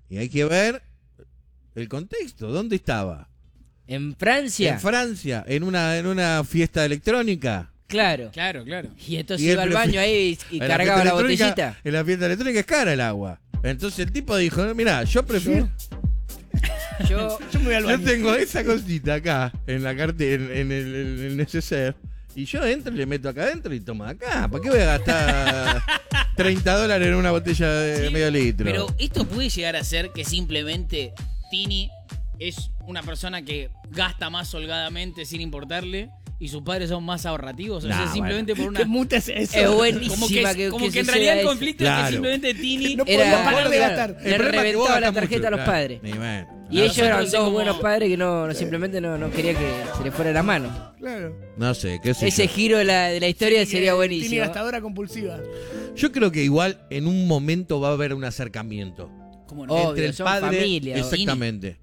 Y hay que ver el contexto. ¿Dónde estaba? ¿En Francia? En Francia, en una fiesta electrónica. Claro. Claro, claro. Y entonces Y él iba al baño ahí y En cargaba fiesta la electrónica- botellita. En la fiesta electrónica es cara el agua. Entonces el tipo dijo, mira, yo prefiero... Yo Yo me voy al Yo baño. tengo esa cosita acá, en la cartera, en el neceser. Y yo entro y le meto acá adentro y tomo acá. ¿Para qué voy a gastar $30 en una botella de Sí, medio litro? Pero esto puede llegar a ser que simplemente Tini es una persona que gasta más holgadamente sin importarle y sus padres son más ahorrativos. O sea, Nah, simplemente por ¿Qué una... mutes eso? es buenísima Como que en suceda realidad el eso. conflicto es Claro. que simplemente Tini... No Era, podía parar de gastar. Le problema es que vos reventaba la gastás tarjeta mucho, a los claro. padres. Y bueno, Y No, ellos eran nosotros dos como- buenos padres que no simplemente no quería que se le fuera la mano. Claro. no sé, qué sé Ese yo. giro de la historia Sí, sería Tiene buenísimo. gastadora compulsiva. Yo creo que igual en un momento va a haber un acercamiento. ¿Cómo no? Obvio, entre el son padre... familia, exactamente.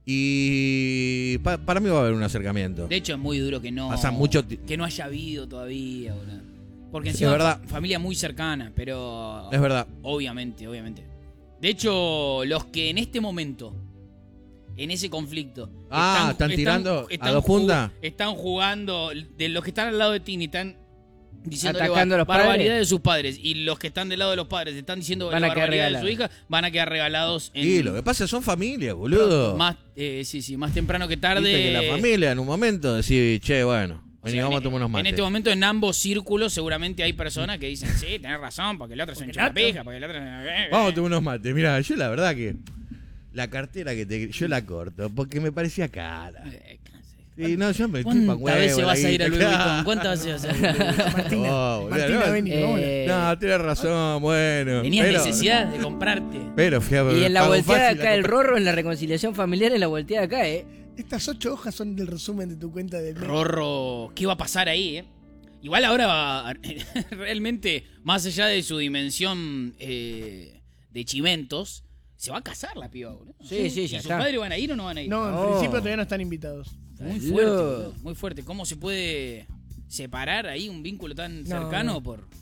Y para mí va a haber un acercamiento. De hecho, es muy duro que no, Pasa mucho que no haya habido todavía. ¿Verdad? Porque Es encima verdad. familia muy cercana, pero... Es verdad. Obviamente. De hecho, los que en este momento, en ese conflicto... ¿están tirando a dos puntas? Están jugando, de los que están al lado de Tini, están diciendo Atacando a los barbaridad padres. de sus padres. Y los que están del lado de los padres están diciendo Van la a quedar barbaridad de su regalados. hija, van a quedar regalados en... Y lo que pasa son familias, boludo. Más, más temprano que tarde. Viste que la familia en un momento decís, che, bueno, O vení, sea, vamos a tomar unos en mates. este momento en ambos círculos seguramente hay personas que dicen, sí, tenés razón, porque el otro se hincha la pija, porque el otro... Vamos a tomar unos mates. Mira, yo la verdad que la cartera yo la corto porque me parecía cara. Y no, yo me chupan ¿Cuántas huevo. veces vas a ir a Louis Claro. Vuitton? ¿Cuántas veces vas a ir? Martina, Oh, boludo, Martina, no. vení, vámonos. No, tienes razón, bueno. Tenías pero, necesidad de comprarte. Pero fui a Y en la pago volteada fácil, acá la el compré. Rorro, en la reconciliación familiar, en la volteada acá, Estas 8 hojas son del resumen de tu cuenta del mes. Rorro, ¿qué va a pasar ahí, Igual ahora, realmente, más allá de su dimensión de chimentos, se va a casar la piba, boludo. Sí, sí, ¿Y ya sus está. padres van a ir o no van a ir? No, en No. principio todavía no están invitados. Muy Loco. fuerte, boludo, muy fuerte. ¿Cómo se puede separar ahí un vínculo tan No, cercano no. por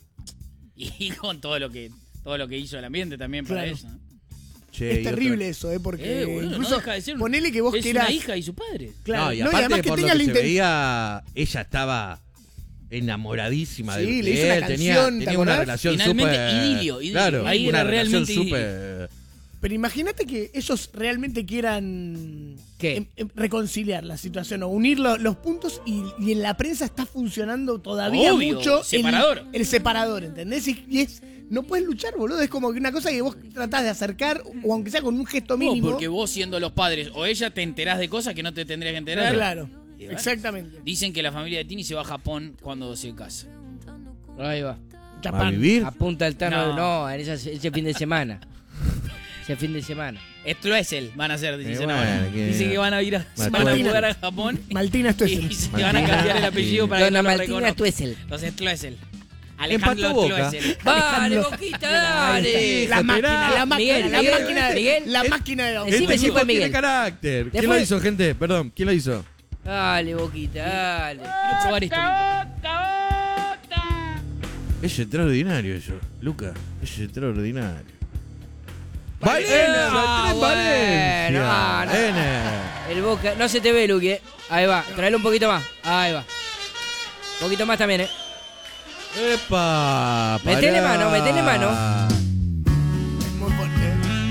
y con todo lo que hizo el ambiente también para Claro. eso? ¿no? Che, Es y otra- terrible eso, porque Boludo, incluso no deja de ser ponele que vos es quieras. una hija y su padre. Claro, No, y no, aparte además que por lo tengas que la se intención. veía, ella estaba enamoradísima Sí, de le hizo una él, canción, ¿te tenía una acordás? relación Finalmente, súper... idilio. Claro, Ahí una era relación realmente súper... Pero imagínate que ellos realmente quieran ¿Qué? reconciliar la situación o unir los puntos y en la prensa está funcionando todavía Obvio, mucho separador. el separador, ¿entendés? Y es, no puedes luchar, boludo. Es como que una cosa que vos tratás de acercar, o aunque sea con un gesto No, mínimo. porque vos siendo los padres o ella te enterás de cosas que no te tendrías que enterar. Claro, Y bueno, exactamente. Dicen que la familia de Tini se va a Japón cuando se casa. Ahí va. ¿A Japón. vivir? Apunta el Tano. No. No, en ese fin de semana. Ese fin de semana. Struessel van a ser, dicen bueno, ahora. que- Dicen que van a ir a, Martina. van a jugar a Japón Maltina, esto es. y se van a cambiar el apellido para Dona que no lo Martina reconozcan. Tuessel. Los Struessel. Alejandro Empató Boca. Struessel. Dale, Alejandro. Boquita, dale. La máquina, la máquina, Miguel, la Miguel, máquina, Miguel. la máquina de Decime Este si tipo fue tiene Miguel. carácter. ¿Quién Después- lo hizo, gente? Perdón, ¿quién lo hizo? Dale, Boquita, dale. Quiero probar esto. Es extraordinario eso, Luca. Es extraordinario. ¡Valencia! ¡Valencia! ¡Valencia! Ah, bueno, Vene. El Boca. No se te ve, Luqui, Ahí va. Traelo un poquito más. Ahí va. Un poquito más también, ¡Epa! Metele pará. mano, metele mano. Muy fuerte.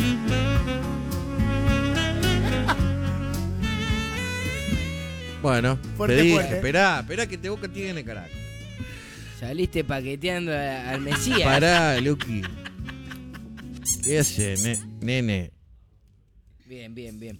Bueno, Fuerte, te dije, fuerte. esperá que te Boca tiene carácter. Saliste paqueteando al Mesías. Pará, Luqui. ¿Qué hace, nene? Bien, bien, bien.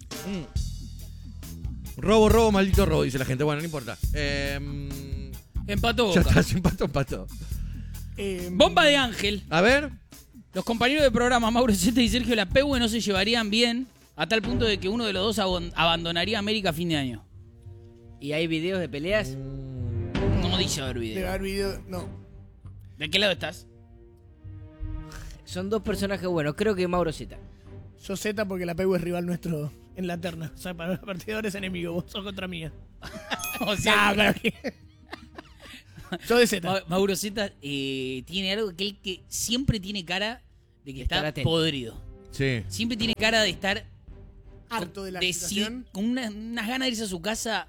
Robo, maldito robo, dice la gente. Bueno, no importa. Empató Ya Boca. está, se empató. Bomba de Ángel. A ver. Los compañeros de programa, Mauro Zeta y Sergio Lapegue, no se llevarían bien a tal punto de que uno de los dos abandonaría América a fin de año. ¿Y hay videos de peleas? No dice haber Debe video. haber video. No. ¿De qué lado estás? Son dos personajes buenos. Creo que Mauro Zeta. Yo Z porque la PU es rival nuestro en la terna. O sea, para los partidores enemigos. Vos sos contra mía. O sea, Nah, claro que. Yo de Z. Mauro Zeta tiene algo que él que siempre tiene cara de que Estar está atento. podrido. Sí. siempre tiene cara de estar Harto de la de situación. con unas ganas de irse a su casa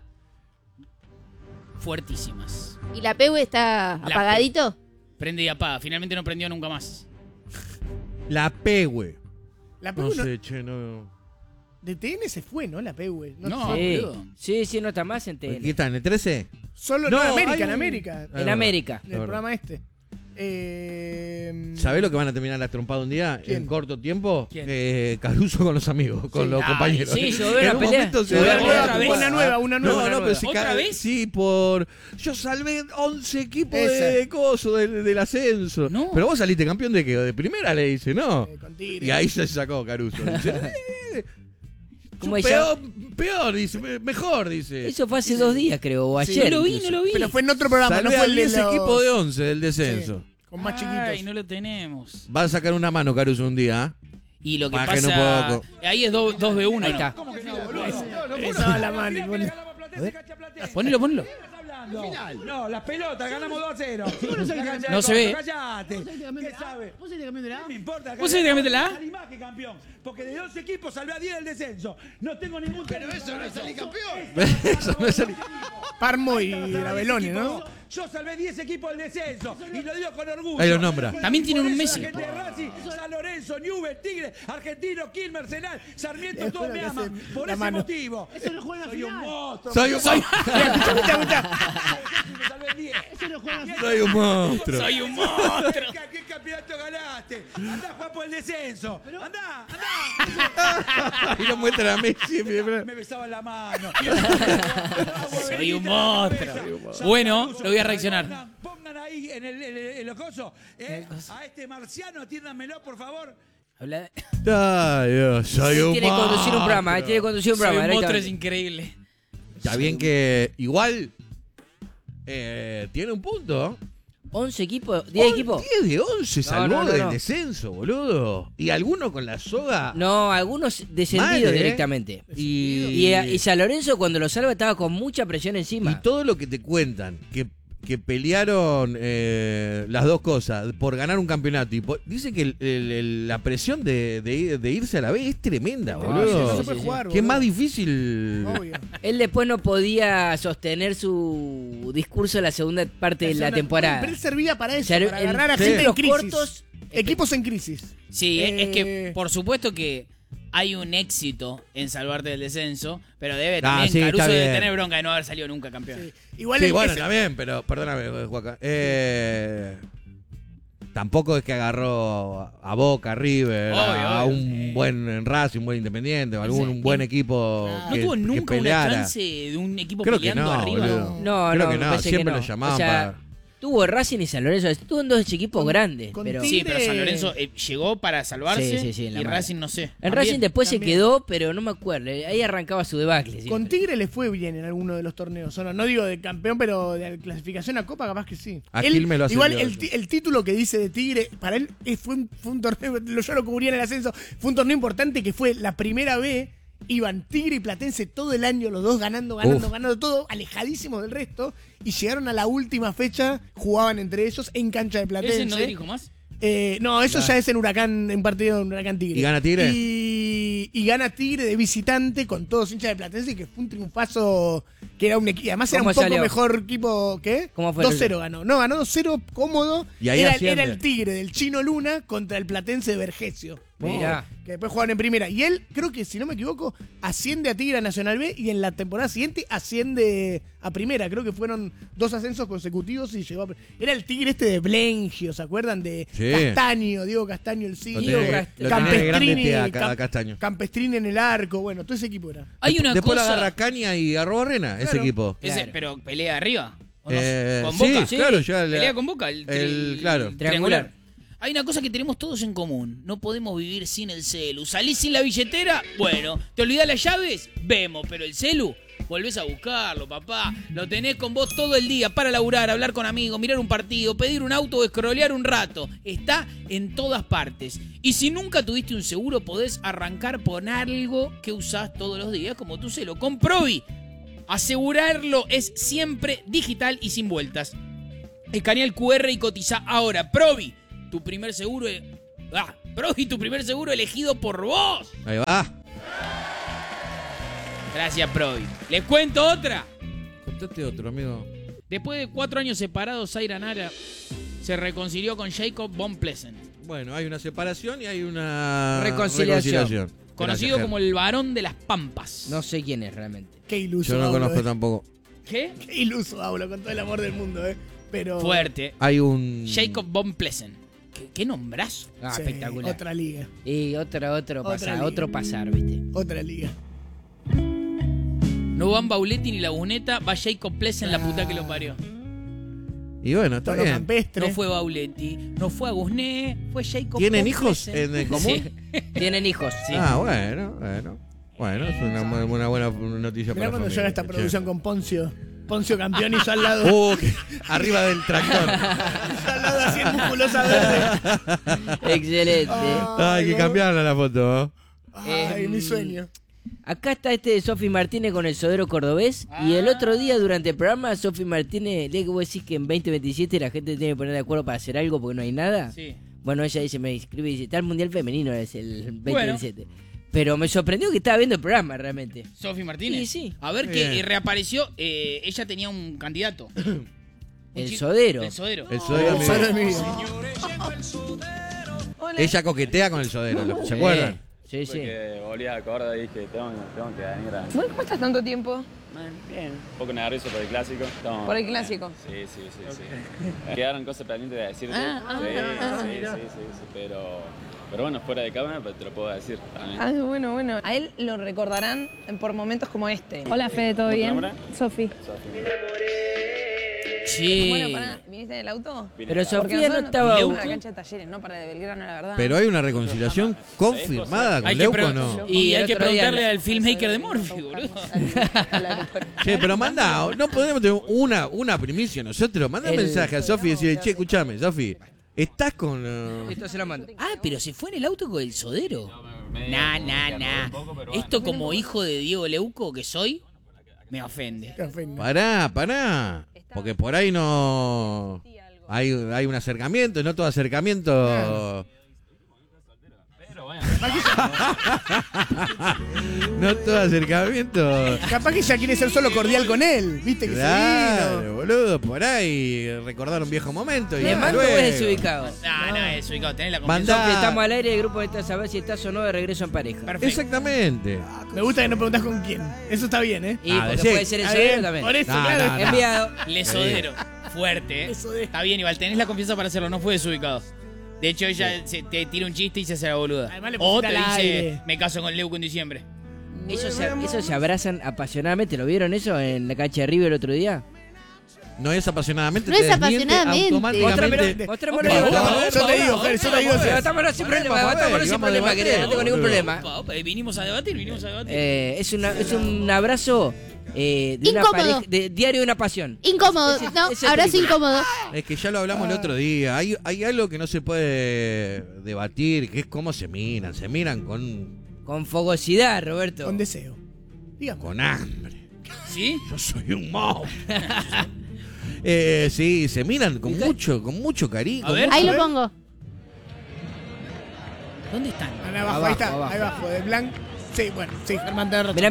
fuertísimas. ¿Y la PU está apagadito? Prende y apaga. Finalmente no prendió nunca más. La P, güey. La PU No no- sé, che, no. de TN se fue, ¿no? La PU. No, Sí. boludo. Sí, no está más en ¿Qué TN. está? ¿En el 13? Solo No, no, en América, hay en un- América. En América. En el programa este. ¿Sabés lo que van a terminar las trompadas un día? ¿Quién? En corto tiempo. ¿Quién? Caruso con los amigos, con Sí. los Ay, compañeros. sí, yo veo En la un pelea. momento se Yo veo va la a pelea dar otra vez. Una nueva, una No, nueva. no, pero si ¿Otra cae- vez? Sí, por. Yo salvé 11 equipos Esa. de coso, del ascenso. No. Pero vos saliste campeón de qué? De primera, le dice, ¿no? Con Tigre. Y ahí se sacó Caruso. Dice, ¿Cómo se llama? peor, dice, mejor, dice. Eso fue hace 2 días, creo, o Sí, ayer. No lo vi, incluso. no lo vi. Pero fue en otro programa, no Salvé fue a el de 10 los... equipos de 11 del descenso. Sí, con más chiquitos. Ay, no lo tenemos. Va a sacar una mano Caruso un día. Y lo que Bájenlo pasa... un poco. Ahí es 2v1. Ahí ¿no? está. Esa va la mano. Y pone- Ponelo. No, las pelotas, ganamos 2-0. No se ve. Cállate. ¿Qué sabe? ¿Vos sos el campeón de la A? No me importa. ¿Vos sos el campeón de la A? Salí más que campeón. Porque de 12 equipos salvé a 10 del descenso. No tengo ningún... Pero eso no es salir campeón. Eso no es el- Parmo y Gravelone, ¿no? Yo salvé 10 equipos del descenso. Y lo digo con orgullo. Ahí lo nombra. También tienen Por un eso Messi. la gente de Racing, San Lorenzo, Newell's, Tigre, Argentino, Quilmes, Arsenal, Sarmiento, Es todos lo me que aman. hace Por la ese mano. motivo. Eso no juega en la Soy un final. monstruo. Soy un monstruo. Me salvé 10. Eso no juega en la final. Soy un monstruo. Soy un monstruo. ¿Qué campeonato ganaste? Andá a jugar por el descenso. Andá. Y lo muestran a Messi. Me besaban la mano. Soy un monstruo. Bueno, lo voy a reaccionar. Pongan ahí en los cosos. A este marciano, atiéndanmelo, por favor. Habla de... Ay, Dios, soy un Tiene que conducir un programa, monstruo. tiene que conducir un Soy programa. un monstruo, es directamente. increíble. Está bien que igual tiene un punto. 11 equipos, 10 equipos. 10 de 11 salvó no, no, del no. descenso, boludo. Y alguno con la soga. No, algunos descendidos Mal, ¿eh? directamente. Y Y San Lorenzo cuando lo salva estaba con mucha presión encima. y todo lo que te cuentan, que pelearon las dos cosas por ganar un campeonato. Dice que la presión de irse a la B es tremenda, No, boludo. no se puede jugar, ¿Qué boludo. más difícil? Obvio. Él después no podía sostener su discurso en la segunda parte de la temporada. Pero él servía para eso, O sea, para en agarrar a sí. gente en los crisis. cortos, Equipos en crisis. Sí, es que Eh. por supuesto que hay un éxito en salvarte del descenso, pero debe Ah, también sí, Caruso está de bien. tener bronca de no haber salido nunca campeón. Sí. Igual Sí, el- bueno, ese- está bien, pero perdóname, Juaca. Tampoco es que agarró a Boca, a River, a Obvio, un buen Racing, un buen Independiente, un Sí. buen equipo. ¿No que, tuvo que nunca una peleara. chance de un equipo Creo que peleando no, arriba? boludo. No, Creo no, que me no, parece siempre que lo no. llamaban O sea, para- tuvo Racing y San Lorenzo. Estuvo en 2 equipos grandes. con Pero... Tigre- Sí, pero San Lorenzo llegó para salvarse Sí, sí, en la y mala. Racing no sé. En También. Racing después también. se quedó, pero no me acuerdo. Ahí arrancaba su debacle. siempre. Con Tigre le fue bien en alguno de los torneos. O no digo de campeón, pero de clasificación a Copa capaz que sí. A Quilmes lo hace igual bien. el título que dice de Tigre, para él fue un torneo, yo lo cubría en el ascenso, fue un torneo importante que fue la primera vez. Iban Tigre y Platense todo el año, los dos ganando todo, alejadísimos del resto. Y llegaron a la última fecha, jugaban entre ellos en cancha de Platense. ¿Ese no dirijo más? No, eso ya es en Huracán, en partido en Huracán Tigre. ¿Y gana Tigre? Y gana Tigre de visitante con todos hinchas de Platense, que fue un triunfazo, que era un equipo. Además era un ¿Cómo poco salió? mejor equipo. ¿Qué? ¿Cómo fue el 2-0 ganó. No, ganó 2-0 cómodo. Y ahí era asciende. el Tigre del Chino Luna contra el Platense de Vergesio. Mirá. Que después jugaban en primera. Y él, creo que si no me equivoco, asciende a Tigre a Nacional B y en la temporada siguiente asciende a primera. Creo que fueron 2 ascensos consecutivos y llegó a... Era el Tigre este de Blengio, ¿se acuerdan? De Sí. Castaño, Diego Castaño, el sí. Lo Diego tenés- Cast- lo tenés de grande Campestrini, este a Castaño. Campestrini en el arco. Bueno, todo ese equipo era. Hay una Después cosa... la agarra Caña y a Barrena, ese Claro. equipo. Ese, Claro. pero pelea arriba. ¿o no? ¿Con Sí, Boca? claro, ya Pelea con Boca. claro. Triangular. Hay una cosa que tenemos todos en común. No podemos vivir sin el celu. ¿Salís sin la billetera? Bueno. ¿Te olvidás las llaves? Vemos. Pero el celu, volvés a buscarlo, papá. Lo tenés con vos todo el día para laburar, hablar con amigos, mirar un partido, pedir un auto o scrollear un rato. Está en todas partes. Y si nunca tuviste un seguro, podés arrancar por algo que usás todos los días, como tu celu. Con Provi. Asegurarlo es siempre digital y sin vueltas. Escanea el QR y cotiza ahora. Provi, tu primer seguro Provi, tu primer seguro elegido por vos. Ahí va. Gracias, Provi. ¿Les cuento otra? Contate otro, amigo. Después de 4 años separados, Zaira Nara se reconcilió con Jacob von Pleasant, Bueno, hay una separación y hay una Reconciliación. conocido como el... el varón de las pampas. No sé quién es realmente. Qué iluso. Yo no Aulo, conozco tampoco. ¿Qué? Qué iluso, Aulo, con todo el amor del mundo, Pero. Fuerte. Hay un... Jacob von Pleasant. ¿Qué nombrazo? Ah, Sí, espectacular. Otra liga. Y otro liga. pasar, ¿viste? Otra liga. No van Bauletti ni la Buneta, va Jacob Pleasant, la puta que lo parió. Y bueno, está Tono bien. campestre. No fue Bauletti, no fue Agusné, fue Jacob ¿Tienen von hijos Pleasant. en común? Sí. Tienen hijos. Sí. Ah, bueno. Bueno, es una buena noticia Mirá para cuando la llega esta familia, producción con Poncio. Poncio campeón y yo al lado. Arriba del tractor. Yo al lado así en musculosa verde. Excelente. Hay que cambiarla la foto. Ay, mi sueño. Acá está este de Sofi Martínez con el sodero cordobés. Y el otro día durante el programa, Sofi Martínez, le que vos decís que en 2027 la gente tiene que poner de acuerdo para hacer algo porque no hay nada. Sí. Bueno, ella dice, me escribe y dice, está el Mundial Femenino, es el 2027. Pero me sorprendió que estaba viendo el programa realmente. Sofi Martínez. Sí, sí. A ver que Bien. reapareció. Ella tenía un candidato. El sodero. El sodero. El sodero, amigo. Solo de mi vida. Ella coquetea con el sodero, ¿se acuerdan? Sí, sí. Porque volví a Córdoba y dije, tengo que venir a... Bueno, ¿cómo estás tanto tiempo? Bien, un poco nervioso por el clásico. Estamos- Por el clásico. Sí. Quedaron cosas pendientes de decirte. Sí, pero bueno, fuera de cámara pues, te lo puedo decir también. Ah, bueno. A él lo recordarán por momentos como este. Hola Fede, ¿todo ¿Cómo te bien? nombras? Sofi. Sí. Bueno, pará, ¿viniste en el auto? Vine Pero acá. Porque Sofía no nosotros estaba... nos vinimos a la cancha de Talleres, no para de Belgrano, la verdad. Pero hay una reconciliación confirmada con Hay que, Leuco, ¿no? y el hay que otro día preguntarle no. al filmmaker de Morphy, boludo. Che, pero manda, no podemos tener una primicia nosotros. Manda un El- mensaje a Sofi y decirle, che, escúchame, Sofi, ¿estás con...? Esto se lo mando. Ah, pero se fue en el auto con el sodero. Nah. Esto como hijo de Diego Leuco que soy, me ofende. Qué ofende. Pará. Porque por ahí no... Hay un acercamiento, no todo acercamiento... No todo acercamiento... Capaz que ella quiere ser solo cordial con él. ¿Viste que se Claro, vino? boludo, por ahí recordar un viejo momento y ¿Le hasta mando o luego. es desubicado? No, es ubicado, tenés la confianza. Mandá. Sofi, estamos al aire, el grupo está a saber si estás o no de regreso en pareja. Perfecto. Exactamente. Me gusta que no preguntás con quién. Eso está bien, Y Ah, porque sí. puede ser el Está sodero bien, también. por eso, No, claro. no. Enviado. Le sodero. Fuerte, Le sodero. Está bien, igual tenés la confianza para hacerlo, no fue desubicado. De hecho, ella te tira un chiste y se hace la boluda. Además, le O pusiste te al dice, aire. me caso con Leuco en diciembre. Ellos se abrazan apasionadamente. ¿Lo vieron eso en la cancha de River el otro día? No es apasionadamente. No te es desmiente apasionadamente. automáticamente. Mostrémoslo. Yo te digo, Fer, yo te digo. Debatámoslo sin problema, debatámoslo sin problema, querido, no tengo ningún problema. Vinimos a debatir. Es un abrazo de una Incómodo. pareja, de diario de una pasión. Incómodo, Ese- no, ese abrazo película. incómodo. Es que ya lo hablamos el otro día. Hay algo que no se puede debatir, que es cómo se miran. Se miran Con fogosidad, Roberto. Con deseo. Dígame. con hambre. ¿Sí? Yo soy un monstruo. Sí, se miran con mucho cariño. A ver. Ahí lo pongo. ¿Dónde están? Ahí abajo, ahí está. Abajo. Ahí abajo, de Blanc. Sí, bueno, sí, Germán te Mirá.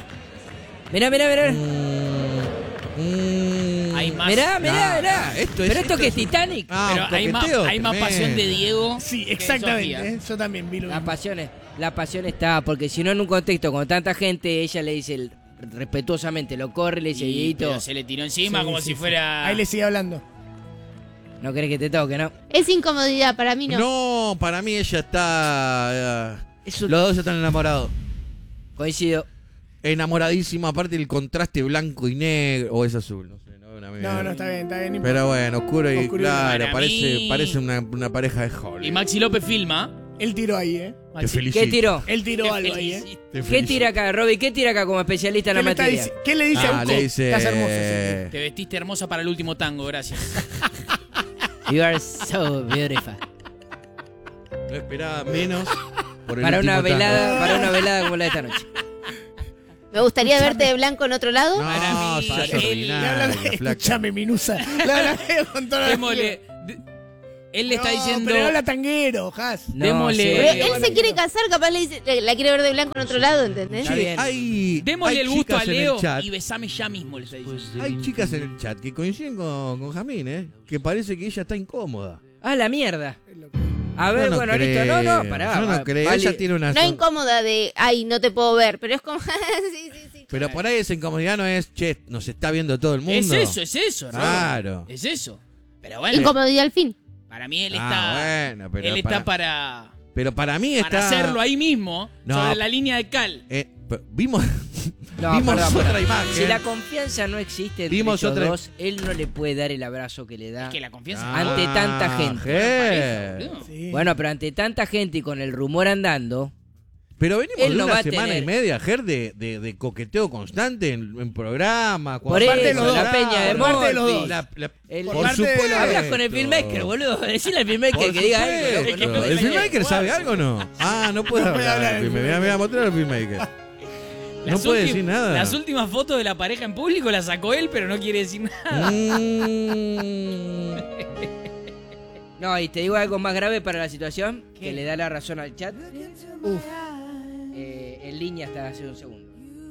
Hay más. Mirá. esto ¿Pero esto qué es Titanic? Pero hay más pasión de Diego. Sí, que exactamente. Sofía. Yo también vi lo mismo. La pasión está, porque si no en un contexto con tanta gente, ella le dice respetuosamente, lo corre y le dice, Y, Dieguito, pero se le tiró encima Sí, como sí, si sí. fuera. Ahí le sigue hablando. no querés que te toque, ¿no? Es incomodidad, para mí no. No, para mí ella está... Es un- Los dos están enamorados. Coincido. Enamoradísimo, aparte el contraste blanco y negro. O es azul, no sé. No, está bien, está bien. Pero bueno, oscuro y Oscuro y claro, para mí- parece una pareja de Hollywood. Y Maxi López filma. Él tiró ahí, Te Maxi, felicito. ¿Qué tiró? Él tiró te algo ahí, felicito. Te ¿Qué felicito. tira acá, Roby? ¿Qué tira acá como especialista en la ¿Qué le, está materia? ¿Qué le dice a Uco? Le dice... Estás hermoso. sí. Te vestiste hermosa para el último tango, gracias. You are so beautiful. No esperaba menos por el Para último una tango. velada como la de esta noche. Me gustaría verte de blanco en otro lado. No, Para mí, sos él- Le hablan ordinaria, de, flaca. escuchame, Minusa. Le hablan de con toda la Démosle, Él le está No, diciendo... pero habla tanguero, Has. No, Démosle- sí. Pero él se quiere casar, capaz le dice, la quiere ver de blanco en otro lado, ¿entendés? Está bien. Démosle hay el gusto a chicas en el Leo chat. y besame ya mismo, le está diciendo. Hay chicas en el chat que coinciden con Jamín, que parece que ella está incómoda. Ah, la mierda. A ver, Yo no bueno, creo, listo. No, pará. Yo no creo. vale. Ella tiene una. No incómoda de, ay, no te puedo ver, pero es como, sí. Pero por ahí esa incomodidad no es, che, nos está viendo todo el mundo. Es eso, ¿no? Claro. Es eso. Pero bueno, Incomodidad al fin. para mí él está... Bueno, pero él está para Pero para mí para está. hacerlo ahí mismo, No. sobre la línea de cal. Vimos. No, vimos perdón, otra perdón. imagen. Si la confianza no existe entre Vimos ellos otra- dos, él no le puede dar el abrazo que le da. Que la confianza... ante tanta gente. Ger. boludo. Sí. Bueno, pero ante tanta gente y con el rumor andando, Pero venimos Él de no una va a semana tener- y media, Ger, de coqueteo constante en programa. por parte de eso, los la dos. peña de Por parte de los Morphy. dos. El- Por por parte de- supuesto. Hablas con el filmmaker, boludo. Decirle al filmmaker Por que diga supuesto. algo. loco, ¿no? ¿El filmmaker sabe algo o no? Ah, no puede No puede hablar. hablar el Me voy a mostrar al filmmaker. No Las puede últim- decir nada. Las últimas fotos de la pareja en público las sacó él, pero no quiere decir nada. No, y te digo algo más grave para la situación, que le da la razón al chat. En línea hasta hace un segundo.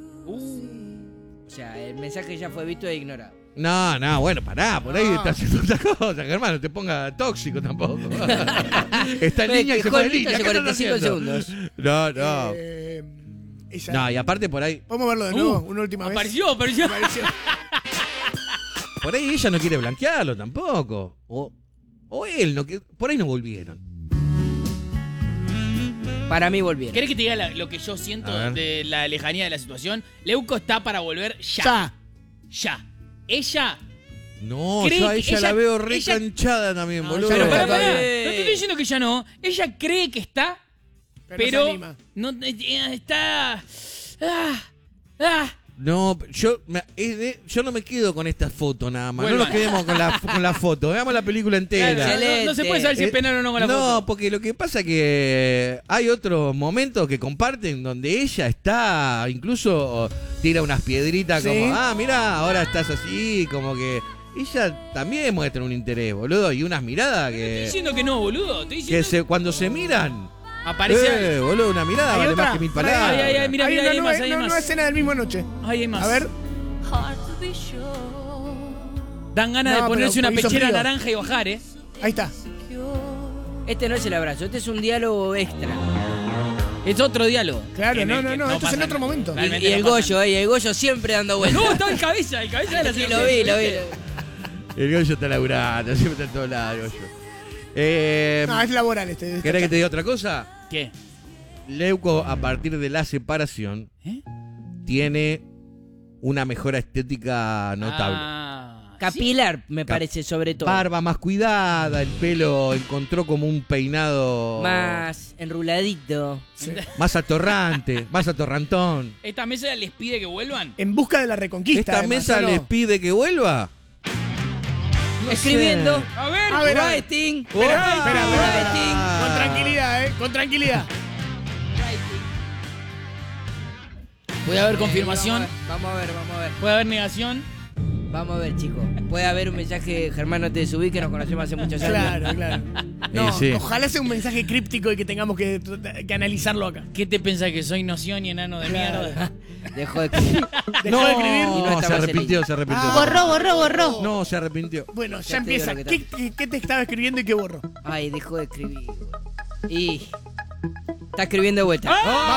O sea, el mensaje ya fue visto e ignorado. No, bueno, pará, por ahí está haciendo otra cosa, Germán, no te ponga tóxico tampoco. Está en línea y se Dejó fue el en visto línea. hace ¿Qué estás 45 haciendo? segundos. No. Ella. No, y aparte por ahí, Vamos a verlo de nuevo, una última vez. Apareció. por ahí ella no quiere blanquearlo tampoco. O él, no, por ahí no volvieron. Para mí volvieron. ¿Querés que te diga lo que yo siento A ver. de la lejanía de la situación? Leuco está para volver ya. Ella... No, Cree yo a que ella la ella- veo ella- recanchada también, boludo. Pero está pará, bien. no te estoy diciendo que ya no. Ella cree que está, Pero pero no se anima. no está... No, yo no me quedo con esta foto nada más. Vuelvan. No nos quedemos con la foto. Veamos la película entera. Claro, no se puede saber si es penal o no con la no, foto. porque lo que pasa es que hay otros momentos que comparten donde ella está, incluso tira unas piedritas Sí. como, mirá, ahora estás así, como que ella también muestra un interés, boludo, y unas miradas Estoy que, diciendo que no, boludo. Estoy diciendo cuando se miran, aparece... boludo, una mirada ¿Hay vale otra? más que mil palabras. Ay, mira, Hay mira, una hay más, hay nueva más. escena del mismo noche. Ay, hay más. A ver. Dan ganas No, de ponerse pero una hizo pechera frío. naranja y bajar, ¿eh? Ahí está. Este no es el abrazo, este es un diálogo extra. Es otro diálogo. Claro, En el no, que esto es pasa en otro nada. momento. Y, Realmente y el no pasa Goyo, y el Goyo siempre dando vueltas. No, está el cabeza de la Sí, lo vi. El Goyo está laburando, siempre está en todos lados, el Goyo. No, es laboral este. ¿Querés que te diga otra cosa? ¿Qué? Leuco, a partir de la separación, ¿Eh? tiene una mejora estética notable. Capilar, me parece, sobre todo. Barba más cuidada, el pelo encontró como un peinado Más enruladito. más atorrante, más atorrantón. ¿Esta mesa les pide que vuelvan? En busca de la reconquista. ¿Esta además, mesa ¿o no? les pide que vuelva? No Escribiendo. sé. A ver. A ver, a ver. Writing. Espera. Writing. Con tranquilidad, con tranquilidad. Puede haber confirmación, Vamos a ver. puede haber negación. Vamos a ver, chicos. Puede haber un mensaje, Germán, no te subí, que nos conocemos hace muchos años. Claro. No, sí. ojalá sea un mensaje críptico y que tengamos que analizarlo acá. ¿Qué te pensás que soy noción y enano de mierda? Dejó de escribir. Dejó de escribir. Y no está se más en arrepintió, línea. se arrepintió. Borró. No, se arrepintió. Bueno, Ya ya te digo empieza. lo que ¿Qué te estaba escribiendo y qué borró? Ay, dejó de escribir. Y... Está escribiendo de vuelta.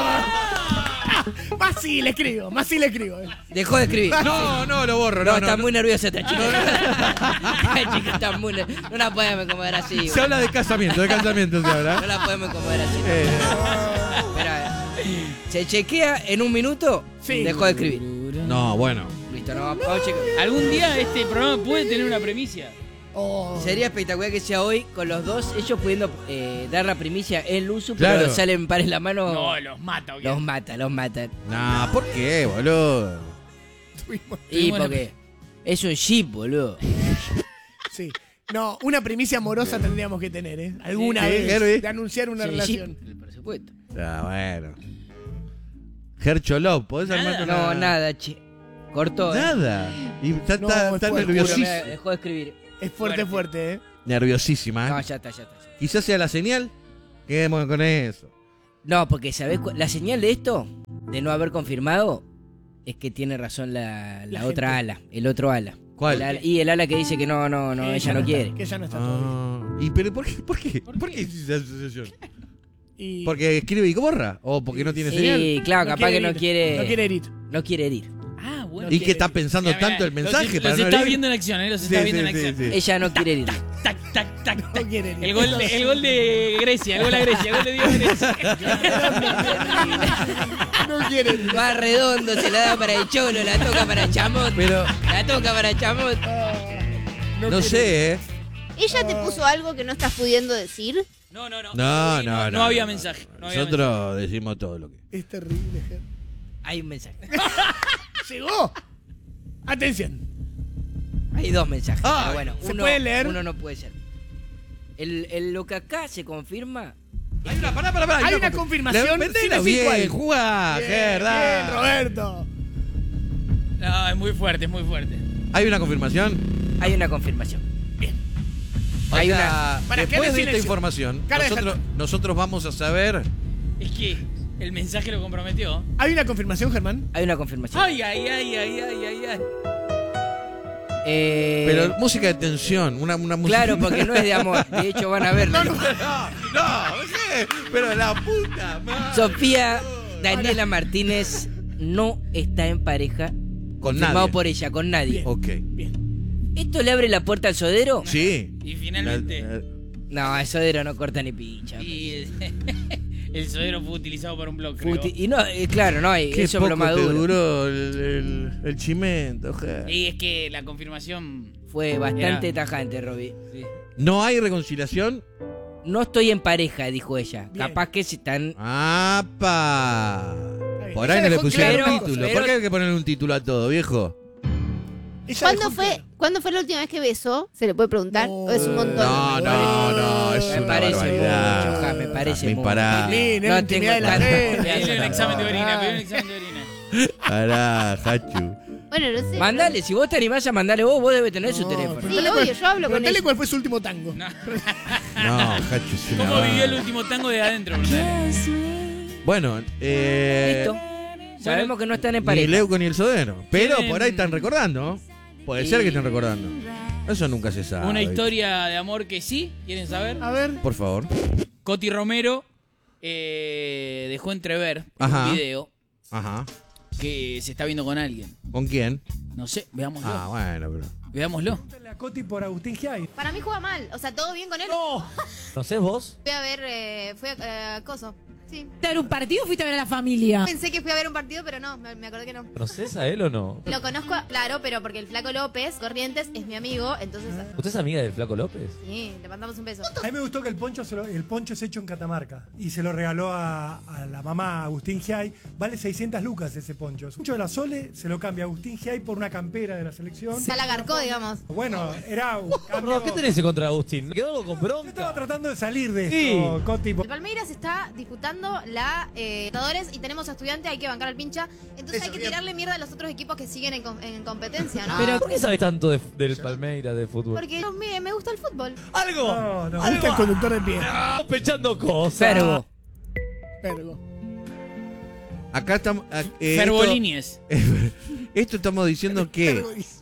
Más sí le escribo. Dejó de escribir. No, lo borro. No, está muy nerviosa esta chica. Esta chica está muy nerviosa. No la podemos incomodar así. Se habla de casamiento se habla. No la podemos incomodar así. Espera. Se chequea en un minuto. Sí. Dejó de escribir. No, bueno. Listo, no, vamos a chequear. ¿Algún día este programa puede tener una premicia? Oh. Sería espectacular que sea hoy con los dos, ellos pudiendo dar la primicia en Luzu, Claro. pero salen pares la mano. No, los mata. ¿o qué? Los matan. No, ¿por qué, boludo? Y Bueno, porque es un ship, boludo. Sí. No, una primicia amorosa tendríamos que tener, ¿eh? Alguna Sí, vez Herbie. de anunciar una Es un relación. ship, por supuesto. Bueno. Gercholov, ¿podés Nada. armarte una...? No, nada, che. Cortó. Nada. Y está No, es fuerte. Pero nerviosísimo. me dejó de escribir. Es fuerte, ¿eh? Nerviosísima, ¿eh? No, ya está. Quizás sea la señal. Quedemos con eso. No, porque ¿sabés la señal de esto? De no haber confirmado, es que tiene razón la otra ala, el otro ala. ¿Cuál? El ala que dice que no, ella no quiere. Que ella no está todo ¿Y pero por qué? ¿Por qué hiciste esa asociación? bien. Y ¿Porque escribe y borra? ¿O porque no tiene señal? Sí, claro, capaz que no quiere. No quiere herir. No quiere herir. Ah, bueno. ¿Y que está pensando Mira, tanto el mensaje los para no está herir? viendo en acción, los Sí, está sí, viendo en sí, acción. sí. Ella no quiere herir. Tac, tac, tac, tac. No quiere herir. El gol de Grecia, el gol a Grecia, el gol de Dios a Grecia. No quiere herir. Va redondo, se la da para el cholo, la toca para Chamot. Pero La toca para Chamot. no sé, ¿eh? ¿Ella te puso algo que no estás pudiendo decir? No. No había mensaje. No había Nosotros decimos todo lo que... Es terrible, Ger. Hay un mensaje. ¡Llegó! Atención. Hay dos mensajes. Ah, pero bueno, ¿se puede leer? Uno no puede ser. Lo que acá se confirma. Hay una, pará. Hay una confirmación sin Metela decir cuál. bien, jugá, Bien, Gerda. bien, Roberto. No, es muy fuerte, es muy fuerte. ¿Hay una confirmación? Hay una confirmación. O Hay sea, Para que después haga de esta silencio. información, Cara de nosotros vamos a saber... Es que el mensaje lo comprometió. ¿Hay una confirmación, Germán? Hay una confirmación. Ay. Pero música de tensión, una música... Claro, porque no es de amor. De hecho, van a verlo. No, ¿qué? Pero la puta madre. Sofía Daniela Martínez no está en pareja. Con Confirmado nadie. por ella, con nadie. Ok. ¿Esto le abre la puerta al sodero? Sí. Y finalmente. No, el sodero no corta ni pincha. Y el sodero fue utilizado para un blog, creo. Y no, claro, no, Qué eso es lo poco más te duro. duró el chimento, Ger. Y es que la confirmación. Fue bastante tajante, Robbie. Sí. ¿No hay reconciliación? No estoy en pareja, dijo ella. Bien. Capaz que se están... ¡Apa! bien. Por Ella ahí no le dejó pusieron claro, título. pero- ¿Por qué hay que ponerle un título a todo, viejo? Ella ¿Cuándo dejó fue, claro. ¿Cuándo fue la última vez que besó? ¿Se le puede preguntar? No. ¿O es un montón? No, es Me una parece barbaridad. mucho, ja, me parece mucho. Pará, Lin, No la intimidad de la tengo red. tanto. Pidió un examen de orina, pidió un examen de orina. pará, Hachu. Bueno, no sé. Mandale, si vos te animás a mandarle vos debes tener su No, teléfono. Sí, preguntale obvio, cuál- yo hablo con preguntale ella. cuál fue su último tango. No. No, Hachu es una ¿Cómo vivió el barbaridad. último tango de adentro? Preguntale. Bueno, Listo. Sabemos que no están en ni pareja. Leuco ni el Sodero. Pero Tienen- por ahí están recordando. Puede ser que estén recordando. Eso nunca se sabe. Una historia de amor que sí, ¿quieren saber? A ver. Por favor. Coti Romero dejó entrever en Ajá. un video Ajá. que se está viendo con alguien. ¿Con quién? No sé, veámoslo. Ah, bueno, pero... Veámoslo. La Coti por Agustín Giai. Para mí juega mal. O sea, ¿todo bien con él? ¿No sé vos? Fui a ver, fui a Coso. Sí. ¿Fuiste a ver un partido o fuiste a ver a la familia? Pensé que fui a ver un partido, pero no, me acordé que no. ¿Conoces a él o no? Lo conozco, claro, pero porque el Flaco López Corrientes es mi amigo, entonces ¿Usted es amiga del Flaco López? sí, le mandamos un beso. A mí me gustó que el poncho es hecho en Catamarca y se lo regaló a la mamá Agustín Giai. Vale 600 lucas ese poncho. Mucho de la Sole se lo cambia a Agustín Giai por una campera de la selección. Se la garcó, digamos. Bueno, era un cambio. No, ¿qué tenés contra Agustín? ¿Quedó algo con Yo estaba bronca? tratando de salir de Sí. esto, Coti. El Palmeiras está disputando la Libertadores y tenemos a Estudiante, hay que bancar al pincha. Entonces hay que tirarle mierda a los otros equipos que siguen en competencia, ¿no? Pero ¿por qué sabes tanto del Palmeiras, de fútbol? Porque me gusta el fútbol. ¡Algo! No, no. Me gusta el conductor de pie. Sospechando cosas. Fergo. Pergo. Acá estamos... Ferbolínies. Esto estamos diciendo que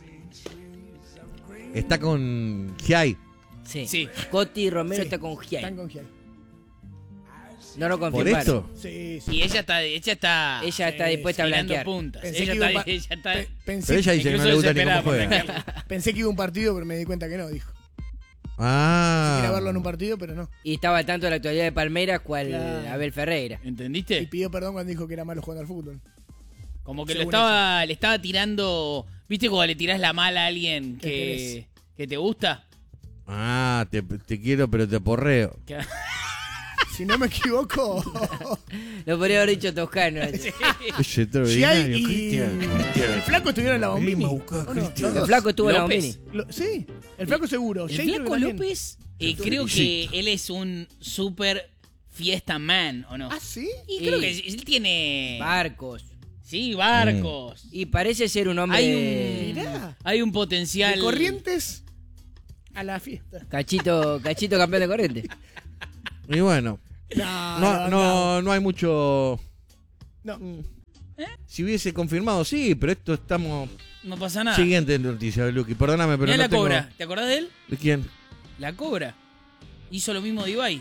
está con Giai. Sí. Sí. Coti Romero Sí. está con Giai. Están con Giai. No lo ¿Por confirmaron. esto? Sí, sí. Y ella está Ella está dispuesta a tirando blanquear. puntas. Pensé Ella que iba está, a pa- ella está Pero Pensé, ella dice que no incluso le gusta ni desesperada cómo por juega. blanquear. pensé que iba a un partido, pero me di cuenta que no, dijo. Ah. Quería verlo en un partido, pero no. Y estaba al tanto de la actualidad de Palmeiras cual Claro. Abel Ferreira. Y ¿Entendiste? pidió perdón cuando dijo que era malo jugando al fútbol. Como que Según le estaba tirando. ¿Viste cuando le tirás la mala a alguien que te gusta? Ah, te quiero, pero te porreo. Que- Si no me equivoco, Lo podría haber dicho Toscano. Ese Giai extraordinario, y Cristian. el flaco estuvieron en la bombini. Venimos a buscar a ¿O no? Cristian. El flaco estuvo en la López. Bombini. Sí, el flaco seguro. El Giai creo que Flaco también. López, creo que él es un super fiesta man, ¿o no? ¿Ah, sí? Y creo que él tiene. Barcos. Sí, barcos. Y parece ser un hombre... Hay un, Mirá. hay un potencial. ¿De Corrientes? a la fiesta. Cachito campeón de corriente. Y bueno, no hay mucho... No. Si hubiese confirmado, sí, pero esto estamos... No pasa nada. Siguiente noticia, Luqui, perdóname, pero Mirá no la tengo... Cobra. ¿Te acordás de él? ¿De quién? La Cobra. Hizo lo mismo de Ibai.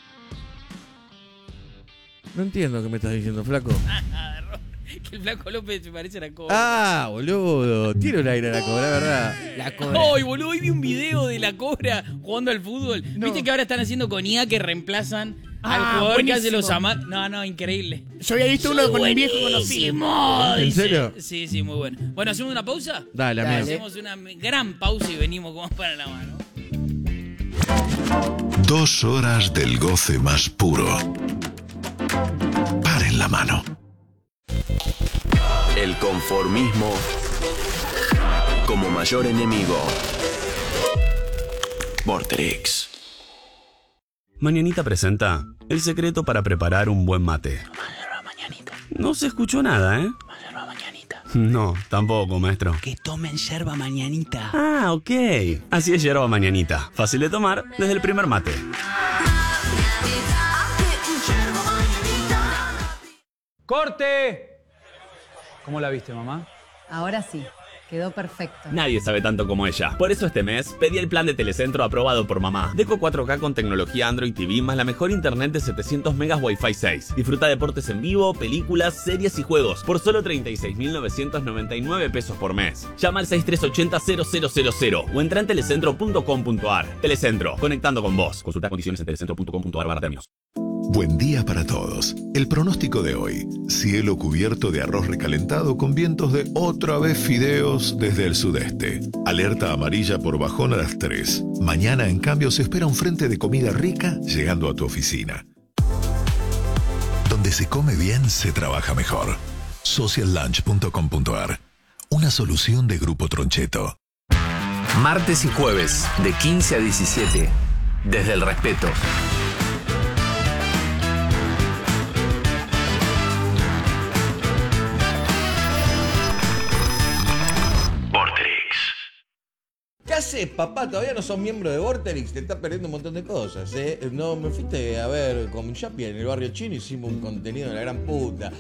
No entiendo qué me estás diciendo, flaco. Que el Flaco López se parece a la Cobra. Ah, boludo. Tiene un aire a la Cobra, ¿verdad? La Cobra. Ay, boludo, hoy vi un video de la Cobra jugando al fútbol. ¿Viste que ahora están haciendo con IA que reemplazan al jugador que hace los amas? No, increíble. Yo había visto uno con un viejo conocido. ¿En serio? Sí, muy bueno. Bueno, ¿hacemos una pausa? Dale, amigo. Hacemos una gran pausa y venimos con más para la mano. 2 horas del goce más puro. Paren la mano. El conformismo como mayor enemigo. Vorterix. Mañanita presenta el secreto para preparar un buen mate. No se escuchó nada, ¿eh? No, tampoco, maestro. Que tomen yerba mañanita. Ah, ok. Así es yerba mañanita. Fácil de tomar desde el primer mate. ¡Corte! ¿Cómo la viste, mamá? Ahora sí, quedó perfecto. Nadie sabe tanto como ella. Por eso este mes pedí el plan de Telecentro aprobado por mamá. Deco 4K con tecnología Android TV más la mejor internet de 700 megas Wi-Fi 6. Disfruta deportes en vivo, películas, series y juegos por solo 36.999 pesos por mes. Llama al 6380-0000 o entra en telecentro.com.ar. Telecentro, conectando con vos. Consulta condiciones en telecentro.com.ar/términos. Buen día para todos. El pronóstico de hoy: cielo cubierto de arroz recalentado con vientos de otra vez fideos desde el sudeste. Alerta amarilla por bajón a las 3. Mañana, en cambio, se espera un frente de comida rica llegando a tu oficina. Donde se come bien, se trabaja mejor. Sociallunch.com.ar. Una solución de Grupo Troncheto. Martes y jueves, de 15 a 17. Desde el respeto. ¿Qué haces, papá? Todavía no sos miembro de Vorterix, te estás perdiendo un montón de cosas, ¿eh? No, me fuiste a ver con Yapi en el barrio chino, hicimos un contenido de la gran puta.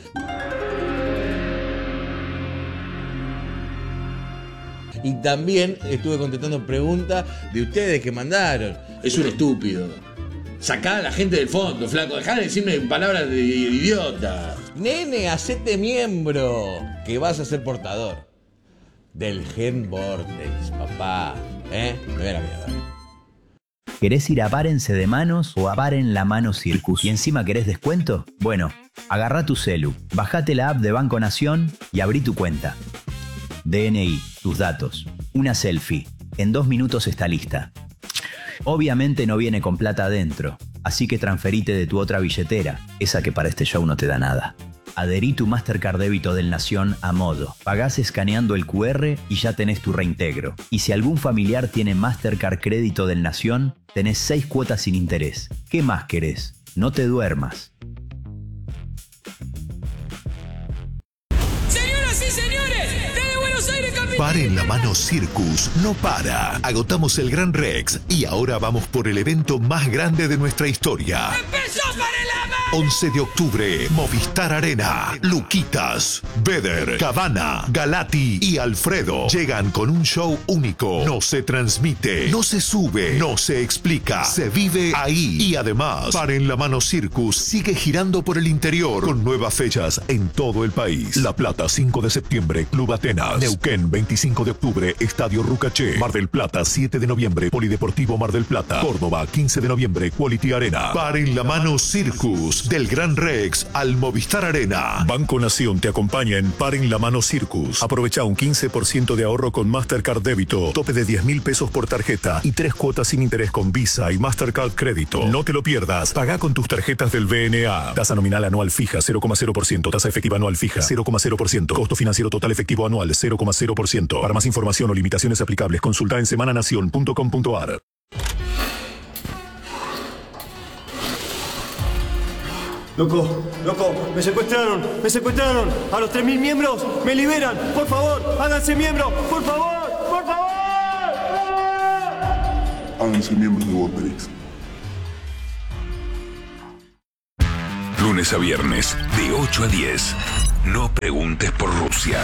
Y también estuve contestando preguntas de ustedes que mandaron. Es un estúpido. Sacá a la gente del fondo, flaco. Dejá de decirme palabras de idiota. Nene, hacete miembro, que vas a ser portador del gen Vortex, papá. Me ve la mierda. ¿Querés ir a Párense de Manos o a Paren la Mano Circus? ¿Y encima querés descuento? Bueno, agarrá tu celu, bajate la app de Banco Nación y abrí tu cuenta. DNI, tus datos, una selfie. En 2 minutos está lista. Obviamente no viene con plata adentro, así que transferite de tu otra billetera, esa que para este show no te da nada. Adherí tu Mastercard débito del Nación a modo. Pagás escaneando el QR y ya tenés tu reintegro. Y si algún familiar tiene Mastercard crédito del Nación, tenés 6 cuotas sin interés. ¿Qué más querés? No te duermas. Señoras y señores, desde Buenos Aires, capital. Paren la Mano Circus no para. Agotamos el Gran Rex y ahora vamos por el evento más grande de nuestra historia. ¡Empezó para la mano! 11 de octubre, Movistar Arena. Luquitas, Beder, Cabana, Galati y Alfredo llegan con un show único. No se transmite, no se sube, no se explica, se vive ahí. Y además, Paren la Mano Circus sigue girando por el interior con nuevas fechas en todo el país. La Plata, 5 de septiembre, Club Atenas. Neuquén, 25 de octubre, Estadio Rucaché. Mar del Plata, 7 de noviembre, Polideportivo Mar del Plata. Córdoba, 15 de noviembre, Quality Arena. Paren la Mano Circus. Del Gran Rex al Movistar Arena. Banco Nación te acompaña en Paren la Mano Circus. Aprovecha un 15% de ahorro con Mastercard débito, tope de 10.000 pesos por tarjeta y 3 cuotas sin interés con Visa y Mastercard crédito. No te lo pierdas. Paga con tus tarjetas del BNA. Tasa nominal anual fija 0,0%. Tasa efectiva anual fija 0,0%. Costo financiero total efectivo anual 0,0%. Para más información o limitaciones aplicables, consulta en semananacion.com.ar. Loco, me secuestraron. A los 3.000 miembros, me liberan. Por favor, háganse miembros, por favor. háganse miembros de Vorterix. Lunes a viernes, de 8 a 10. No preguntes por Rusia.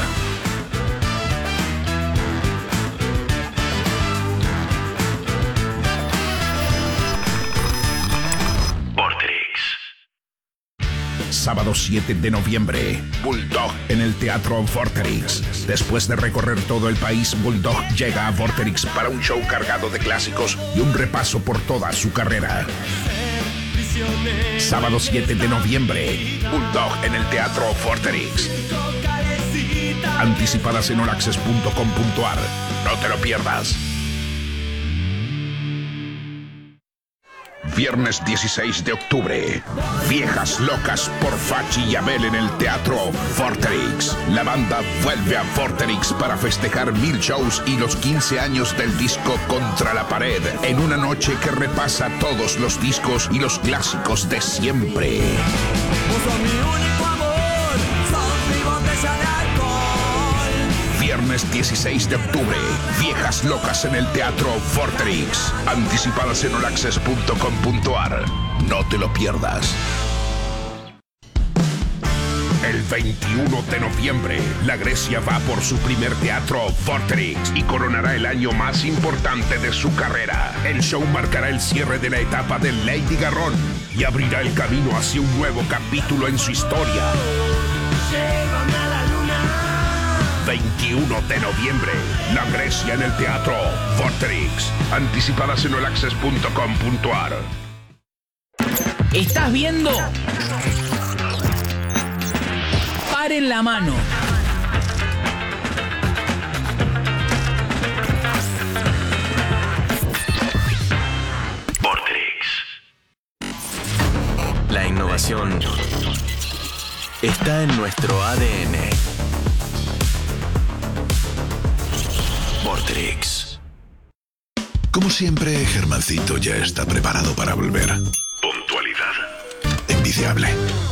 Sábado 7 de noviembre, Bulldog en el Teatro Vorterix. Después de recorrer todo el país, Bulldog llega a Vorterix para un show cargado de clásicos y un repaso por toda su carrera. Sábado 7 de noviembre, Bulldog en el Teatro Vorterix. Anticipadas en olaccess.com.ar. No te lo pierdas. Viernes 16 de octubre, Viejas Locas por Fachi y Abel en el Teatro Vorterix. La banda vuelve a Vorterix para festejar 1000 shows y los 15 años del disco Contra la Pared, en una noche que repasa todos los discos y los clásicos de siempre. Viernes 16 de octubre, Viejas Locas en el Teatro Vorterix. Anticipadas en olaccess.com.ar. No te lo pierdas. El 21 de noviembre, la Grecia va por su primer teatro Vorterix y coronará el año más importante de su carrera. El show marcará el cierre de la etapa de Lady Garrón y abrirá el camino hacia un nuevo capítulo en su historia. 21 de noviembre, la Grecia en el Teatro Vorterix. Anticipadas en olaccess.com.ar. ¿Estás viendo? Paren la mano. Vorterix. La innovación está en nuestro ADN. Vorterix. Como siempre, Germancito ya está preparado para volver. Puntualidad. Envidiable.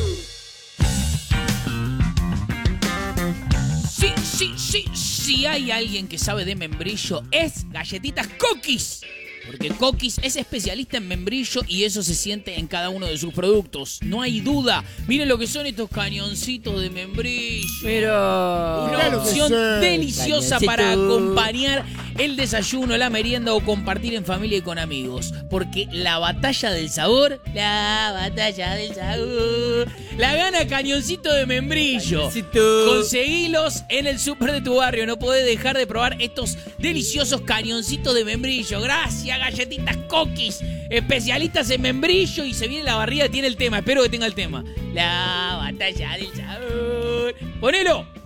Si hay alguien que sabe de membrillo, es Galletitas Cookies. Porque Cookies es especialista en membrillo y eso se siente en cada uno de sus productos. No hay duda. Miren lo que son estos cañoncitos de membrillo. Pero una opción deliciosa para acompañar el desayuno, la merienda o compartir en familia y con amigos. Porque la batalla del sabor, la gana Cañoncito de Membrillo. Conseguilos en el súper de tu barrio. No podés dejar de probar estos deliciosos cañoncitos de membrillo. Gracias, Galletitas Cookies. Especialistas en membrillo. Y se viene la barriga, tiene el tema. Espero que tenga el tema. La batalla del sabor. ¡Ponelo!